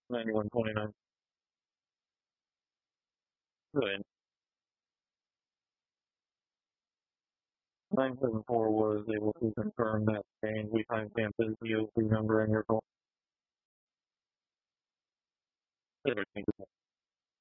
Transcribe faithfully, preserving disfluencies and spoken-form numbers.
ninety-one twenty-nine. Good. nine seven four was able to confirm that change. We timestamped his V O C number in your call. Everything.